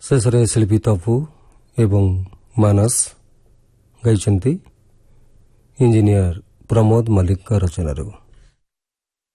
ଶେଷରେ ଶିଳ୍ପୀ ତପୁ ଏବଂ ମାନସ ଗାଇଛନ୍ତି ଇଞ୍ଜିନିୟର ପ୍ରମୋଦ ମଲ୍ଲିକଙ୍କ ରଚନାରୁ।